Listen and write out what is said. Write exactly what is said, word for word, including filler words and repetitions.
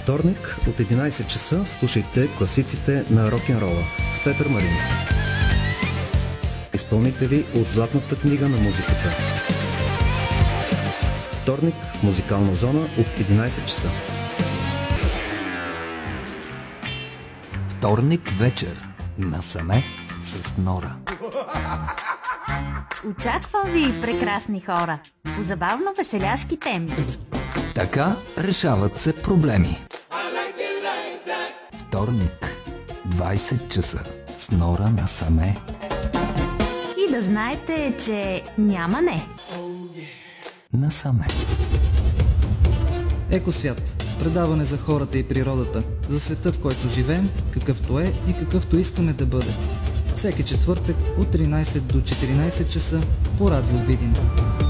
вторник от единайсет часа слушайте класиците на рок-н-рола с Петър Маринов. Изпълнители от Златната книга на музиката. Вторник в Музикална зона от единайсет часа. Вторник вечер насаме с Нора. Очаквам ви, прекрасни хора, по забавно веселяшки теми. Така решават се проблеми. Вторник, двайсет часа с Нора насаме. И да знаете, че няма не. Насаме. Екосвят. Предаване за хората и природата, за света, в който живеем, какъвто е и какъвто искаме да бъде. Всеки четвъртък от тринайсет до четиринайсет часа по Радио Видин.